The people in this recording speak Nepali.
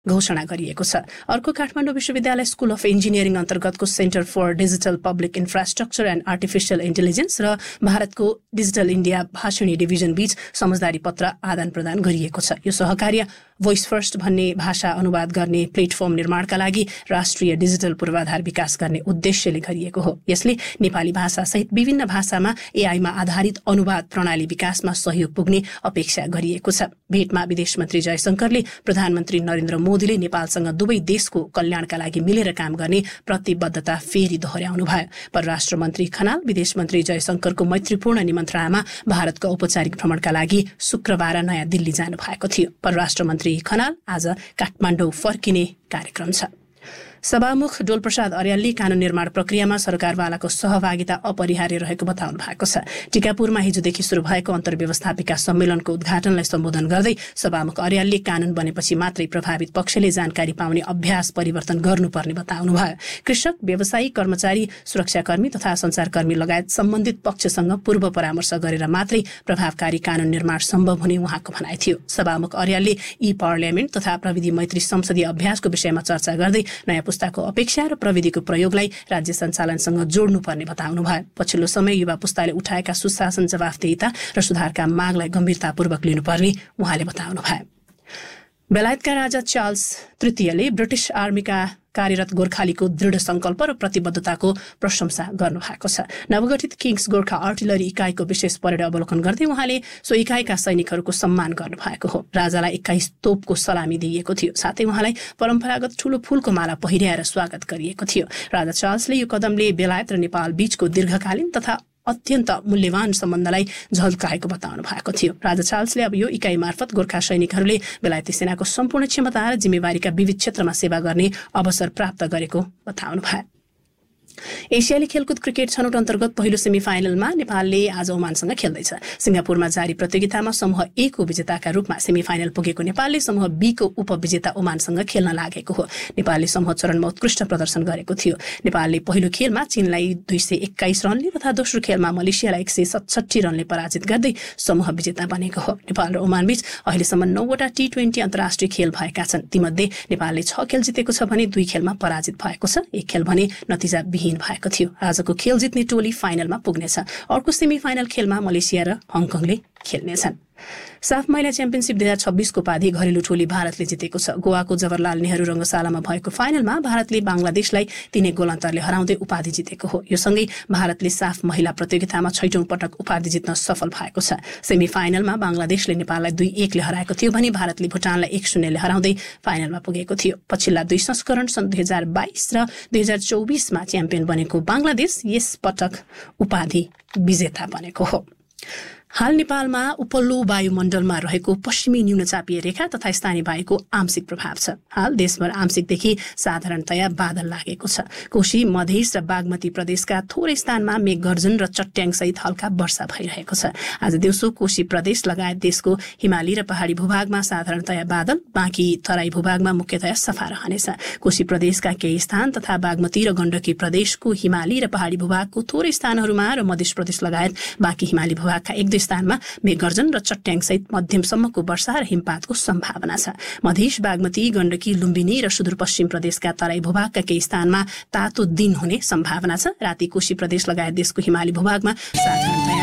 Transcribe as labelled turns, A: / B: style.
A: घोषणा गरिएको छ। अर्को काठमाडौँ विश्वविद्यालय स्कुल अफ इन्जिनियरिङ अन्तर्गतको centre for digital public infrastructure and artificial intelligence र भारतको डिजिटल इन्डिया भाषणी डिभिजन बीच समझदारी पत्र आदान प्रदान गरिएको छ। यो सहकार्य भोइस फर्स्ट भन्ने भाषा अनुवाद गर्ने प्लेटफर्म निर्माणका लागि राष्ट्रिय डिजिटल पूर्वाधार विकास गर्ने उद्देश्यले गरिएको हो। यसले नेपाली भाषा सहित विभिन्न भाषामा एआईमा आधारित अनुवाद प्रणाली विकासमा सहयोग पुग्ने अपेक्षा गरिएको छ। भेटमा विदेश मन्त्री जयशंकरले प्रधानमन्त्री नरेन्द्र मोदीले नेपालसँग दुवै देशको कल्याणका लागि मिलेर काम गर्ने प्रतिबद्धता फेरि दोहोर्याउनु भयो। परराष्ट्र मन्त्री खनाल विदेश मन्त्री जयशंकरको मैत्रीपूर्ण निमन्त्रणामा भारतको औपचारिक भ्रमणका लागि शुक्रबार नयाँ दिल्ली जानु भएको थियो। परराष्ट्र मन्त्री खनाल आज काठमाडौँ फर्किने कार्यक्रम छ। सभामुख डोलप्रसाद अर्यालले कानून निर्माण प्रक्रियामा सरकारवालाको सहभागिता अपरिहार्य रहेको बताउनु भएको छ। टिकापुरमा हिजोदेखि शुरू भएको अन्तर्व्यवस्थापिका सम्मेलनको उद्घाटनलाई सम्बोधन गर्दै सभामुख अर्यालले कानून बनेपछि मात्रै प्रभावित पक्षले जानकारी पाउने अभ्यास परिवर्तन गर्नुपर्ने बताउनु भयो। कृषक, व्यवसायी, कर्मचारी, सुरक्षाकर्मी तथा सञ्चारकर्मी लगायत सम्बन्धित पक्षसँग पूर्व परामर्श गरेर मात्रै प्रभावकारी कानून निर्माण सम्भव हुने उहाँको भनाइ थियो। सभामुख अर्यालले ई पार्लियामेन्ट तथा प्रविधि मैत्री संसदीय अभ्यासको विषयमा चर्चा गर्दै नयाँ पुस्ताको अपेक्षा र प्रविधिको प्रयोगलाई राज्य सञ्चालनसँग जोड्नुपर्ने बताउनु भयो। पछिल्लो समय युवा पुस्ताले उठाएका सुशासन, जवाफदेहिता र सुधारका मागलाई गम्भीरतापूर्वक लिनुपर्ने उहाँले बताउनु भयो। बेलायतका राजा चार्ल्स तृतीयले ब्रिटिश आर्मीका कार्यरत गोर्खालीको दृढ संकल्प र प्रतिबद्धताको प्रशंसा गर्नुभएको छ। नवगठित किङ्स गोर्खा आर्टिलरी इकाइको विशेष परेड अवलोकन गर्दै उहाँले सो इकाइका सैनिकहरूको सम्मान गर्नुभएको हो। राजालाई 21 तोपको सलामी दिइएको थियो। साथै उहाँलाई परम्परागत ठूलो फूलको माला पहिर्याएर स्वागत गरिएको थियो। राजा चार्ल्सले यो कदमले बेलायत र नेपाल बीचको दीर्घकालीन तथा अत्यन्त मूल्यवान सम्बन्धलाई झल्काएको बताउनु भएको थियो। राजा चार्ल्सले अब यो इकाइ मार्फत गोर्खा सैनिकहरूले बेलायती सेनाको सम्पूर्ण क्षमता र जिम्मेवारीका विविध क्षेत्रमा सेवा गर्ने अवसर प्राप्त गरेको बताउनु भयो। एसियाली खेलकुद क्रिकेट छनौट अन्तर्गत पहिलो सेमिफाइनलमा नेपालले आज ओमानसँग खेल्दैछ। सिङ्गापुरमा जारी प्रतियोगितामा समूह ए को विजेताका रूपमा सेमिफाइनल पुगेको नेपालले समूह बी को उपविजेता ओमानसँग खेल्न लागेको हो। नेपालले समूह चरणमा उत्कृष्ट प्रदर्शन गरेको थियो। नेपालले पहिलो खेलमा चीनलाई 221 रनले तथा दोस्रो खेलमा मलेसियालाई 167 रनले पराजित गर्दै समूह विजेता बनेको हो। नेपाल र ओमान बीच अहिलेसम्म 9वटा टी20 अन्तर्राष्ट्रिय खेल भएका छन्। तीमध्ये नेपालले 6 खेल जितेको छ भने 2 खेलमा पराजित भएको छ। 1 खेल भने नतिजा भएको थियो। आजको खेल जित्ने टोली फाइनलमा पुग्नेछ। अर्को सेमिफाइनल खेलमा मलेसिया र हङकङले खेल्नेछन्। साफ महिला च्याम्पियनसिप 2026 को उपाधि घरेलु टोली भारतले जितेको छ। गोवाको जवाहरलाल नेहरू रङ्गशालामा भएको फाइनलमा भारतले बङ्गलादेशलाई 3 गोल अन्तरले हराउँदै उपाधि जितेको हो। यो सँगै भारतले साफ महिला प्रतियोगितामा 6औं पटक उपाधि जित्न सफल भएको छ। सेमिफाइनलमा बङ्गलादेशले नेपाललाई 2-1 ले हराएको थियो भने भारतले भुटानलाई 1-0 ले हराउँदै फाइनलमा पुगेको थियो। पछिल्ला 2 संस्करण सन् 2022 र 2024 मा च्याम्पियन बनेको बङ्गलादेश यस पटक उपाधि विजेता बनेको हो। हाल नेपालमा उपल्लो वायुमण्डलमा रहेको पश्चिमी न्यूनचापीय रेखा तथा स्थानीय वायुको आंशिक प्रभाव छ। हाल देशभर आंशिकदेखि साधारणतया बादल लागेको छ। कोशी, मधेस र बागमती प्रदेशका थोरै स्थानमा मेघगर्जन र चट्याङसहित हल्का वर्षा भइरहेको छ। आज दिउँसो कोशी प्रदेश लगायत देशको हिमाली र पहाडी भूभागमा साधारणतया बादल, बाँकी तराई भूभागमा मुख्यतया सफा रहनेछ। कोशी प्रदेशका केही स्थान तथा बागमती र गण्डकी प्रदेशको हिमाली र पहाडी भूभागको थोरै स्थानहरूमा र मध्य प्रदेश लगायत बाँकी हिमाली भूभागका 1-2 स्थानमा मेघगर्जन र चट्याङसहित मध्यमसम्मको वर्षा र हिमपातको सम्भावना छ। मधेस, बागमती, गण्डकी, लुम्बिनी र सुदूरपश्चिम प्रदेशका तराई भूभागका केही स्थानमा तातो दिन हुने सम्भावना छ। राति कोशी प्रदेश लगायत देशको हिमाली भूभागमा साधारणतया